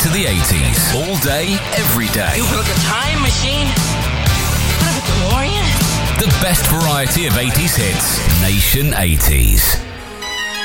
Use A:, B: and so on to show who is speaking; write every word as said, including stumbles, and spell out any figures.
A: to the eighties. All day, every day.
B: You built a time machine? What, a DeLorean?
A: The best variety of eighties hits. Nation eighties.